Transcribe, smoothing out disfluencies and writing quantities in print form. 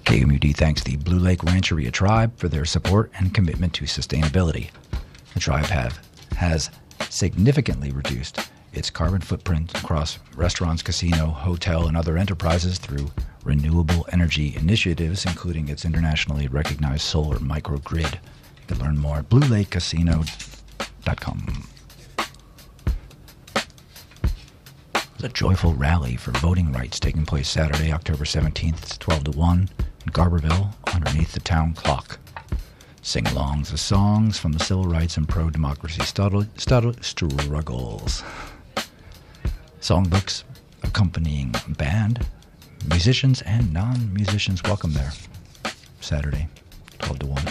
KMUD thanks the Blue Lake Rancheria Tribe for their support and commitment to sustainability. The tribe has significantly reduced its carbon footprint across restaurants, casino, hotel, and other enterprises through renewable energy initiatives, including its internationally recognized solar microgrid. You can learn more at bluelakecasino.com. There's a joyful rally for voting rights taking place Saturday, October 17th. It's 12 to 1 in Garberville underneath the town clock. Sing-alongs of songs from the civil rights and pro-democracy struggles. Songbooks accompanying band, musicians and non-musicians welcome there. Saturday, 12 to 1.